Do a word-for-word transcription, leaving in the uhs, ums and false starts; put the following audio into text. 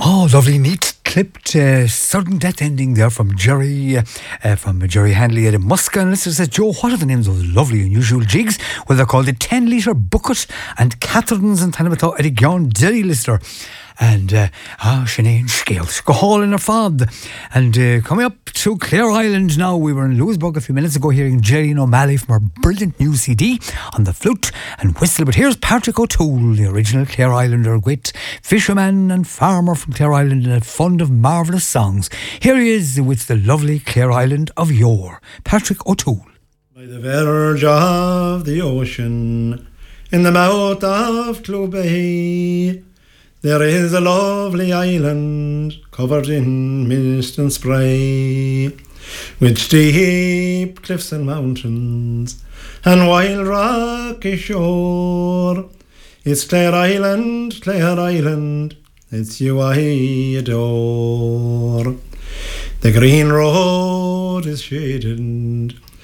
Oh, lovely, neat, clipped, uh, sudden death ending there from Jerry, uh, uh, from Jerry Handley at Muska. And listener says, Joe, what are the names of those lovely unusual jigs? Well, they're called the ten litre bucket and Catherine's and Tanamato at a Gyan Derry, listener. And uh, ah, Sinead Scales, go hall in her fad. And uh, coming up to Clare Island now, we were in Lewisburg a few minutes ago hearing Jerry O'Malley from her brilliant new C D on the flute and whistle. But here's Patrick O'Toole, the original Clare Islander, great fisherman and farmer from Clare Island and a fond of marvellous songs. Here he is with the lovely Clare Island of yore, Patrick O'Toole. By the verge of the ocean, in the mouth of Clobay, there is a lovely island covered in mist and spray, with steep cliffs and mountains and wild rocky shore. It's Clare Island, Clare Island, it's you I adore. The green road is shaded